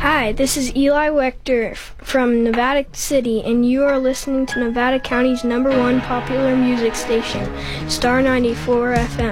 Hi, this is Eli Wechter from Nevada City, and you are listening to Nevada County's #1 popular music station, Star 94 FM.